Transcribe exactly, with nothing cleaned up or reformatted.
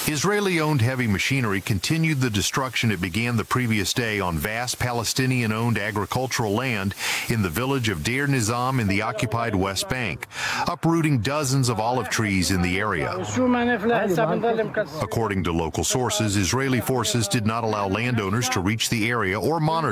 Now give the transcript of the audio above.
Israeli-owned heavy machinery continued the destruction it began the previous day on vast Palestinian-owned agricultural land in the village of Deir Nizam in the occupied West Bank, uprooting dozens of olive trees in the area. According to local sources, Israeli forces did not allow landowners to reach the area or monitor